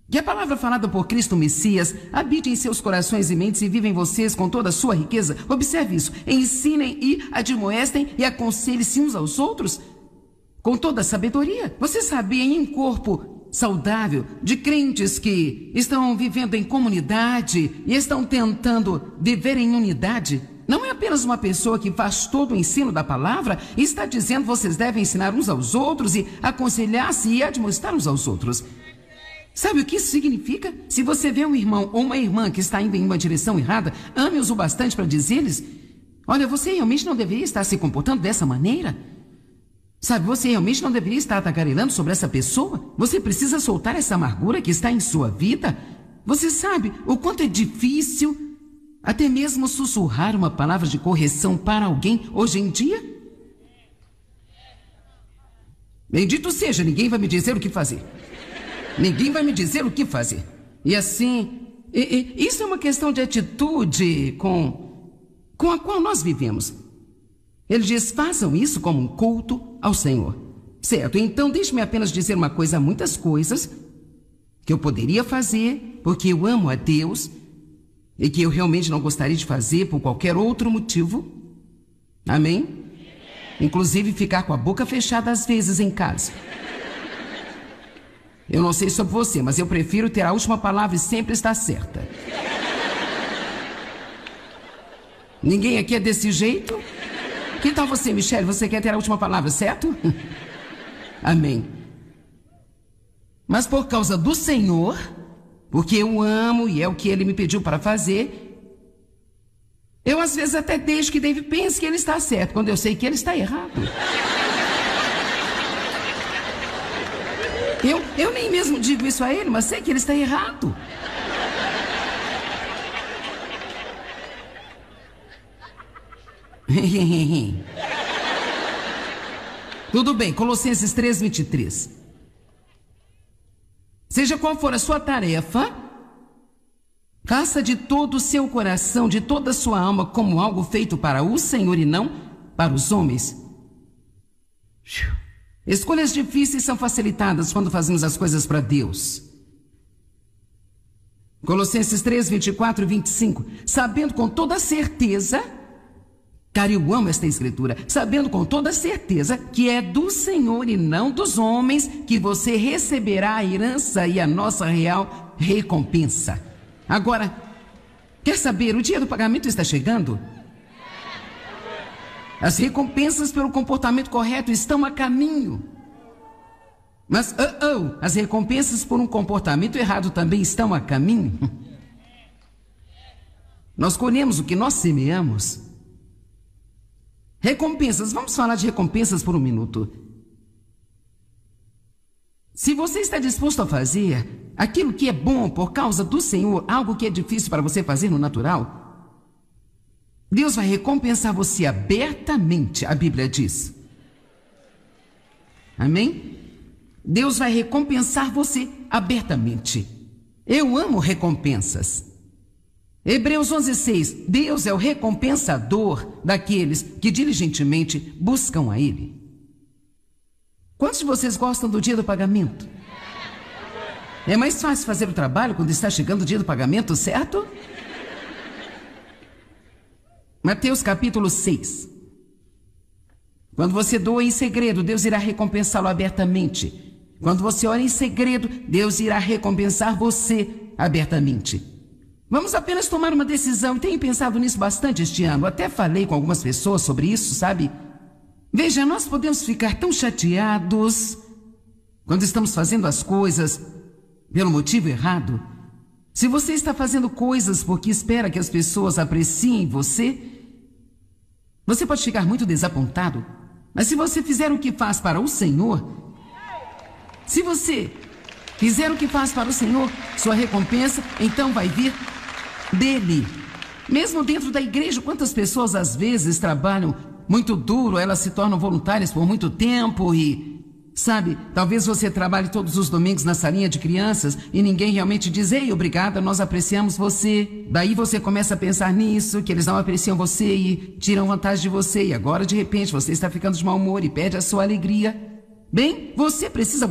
Que a palavra falada por Cristo Messias habite em seus corações e mentes e viva em vocês com toda a sua riqueza. Observe isso. Ensinem e admoestem e aconselhem-se uns aos outros com toda a sabedoria. Você sabia, em um corpo saudável de crentes que estão vivendo em comunidade e estão tentando viver em unidade, não é apenas uma pessoa que faz todo o ensino da palavra e está dizendo que vocês devem ensinar uns aos outros e aconselhar-se e admoestar uns aos outros. Sabe o que isso significa? Se você vê um irmão ou uma irmã que está indo em uma direção errada, ame-os o bastante para dizer-lhes: olha, você realmente não deveria estar se comportando dessa maneira. Sabe, você realmente não deveria estar tagarelando sobre essa pessoa. Você precisa soltar essa amargura que está em sua vida. Você sabe o quanto é difícil até mesmo sussurrar uma palavra de correção para alguém hoje em dia? Bendito seja, ninguém vai me dizer o que fazer. Ninguém vai me dizer o que fazer. E assim, isso é uma questão de atitude com a qual nós vivemos. Ele diz: façam isso como um culto ao Senhor. Certo, então deixe-me apenas dizer uma coisa: há muitas coisas que eu poderia fazer porque eu amo a Deus e que eu realmente não gostaria de fazer por qualquer outro motivo. Amém? Inclusive ficar com a boca fechada às vezes em casa. Eu não sei sobre você, mas eu prefiro ter a última palavra e sempre estar certa. Ninguém aqui é desse jeito? Que tal você, Michele? Você quer ter a última palavra, certo? Amém. Mas por causa do Senhor, porque eu amo e é o que Ele me pediu para fazer, eu às vezes até deixo que David pense que ele está certo, quando eu sei que ele está errado. Eu nem mesmo digo isso a ele, mas sei que ele está errado. Tudo bem, Colossenses 3:23. Seja qual for a sua tarefa, faça de todo o seu coração, de toda a sua alma, como algo feito para o Senhor e não para os homens. Escolhas difíceis são facilitadas quando fazemos as coisas para Deus. Colossenses 3:24-25. Sabendo com toda certeza, cara, eu amo esta escritura, sabendo com toda certeza que é do Senhor e não dos homens que você receberá a herança e a nossa real recompensa. Agora, quer saber, o dia do pagamento está chegando? As recompensas pelo comportamento correto estão a caminho. Mas, as recompensas por um comportamento errado também estão a caminho. Nós colhemos o que nós semeamos. Recompensas, vamos falar de recompensas por um minuto. Se você está disposto a fazer aquilo que é bom por causa do Senhor, algo que é difícil para você fazer no natural, Deus vai recompensar você abertamente, a Bíblia diz. Amém? Deus vai recompensar você abertamente. Eu amo recompensas. Hebreus 11:6. Deus é o recompensador daqueles que diligentemente buscam a Ele. Quantos de vocês gostam do dia do pagamento? É mais fácil fazer o trabalho quando está chegando o dia do pagamento, certo? Mateus capítulo 6. Quando você doa em segredo, Deus irá recompensá-lo abertamente. Quando você ora em segredo, Deus irá recompensar você abertamente. Vamos apenas tomar uma decisão, e tenho pensado nisso bastante este ano. Até falei com algumas pessoas sobre isso, sabe? Veja, nós podemos ficar tão chateados quando estamos fazendo as coisas pelo motivo errado. Se você está fazendo coisas porque espera que as pessoas apreciem você, você pode ficar muito desapontado. Mas se você fizer o que faz para o Senhor, se você fizer o que faz para o Senhor, sua recompensa então vai vir dele. Mesmo dentro da igreja, quantas pessoas às vezes trabalham muito duro, elas se tornam voluntárias por muito tempo e, sabe, talvez você trabalhe todos os domingos na salinha de crianças e ninguém realmente diz: ei, obrigada, nós apreciamos você. Daí você começa a pensar nisso, que eles não apreciam você e tiram vantagem de você, e agora de repente você está ficando de mau humor e perde a sua alegria. Bem, você precisa